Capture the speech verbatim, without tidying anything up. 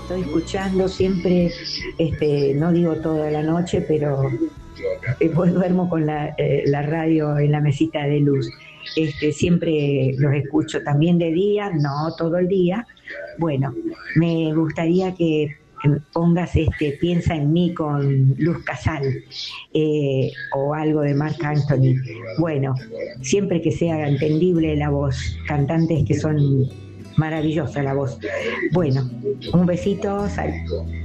estoy escuchando siempre, este, no digo toda la noche, pero eh, pues duermo con la, eh, la radio en la mesita de luz. Este, siempre los escucho también de día, no todo el día. Bueno, me gustaría que pongas este Piensa en mí con Luz Casal, eh, o algo de Marc Anthony. Bueno, siempre que sea entendible la voz, cantantes que son maravillosa la voz. Bueno, un besito, sal.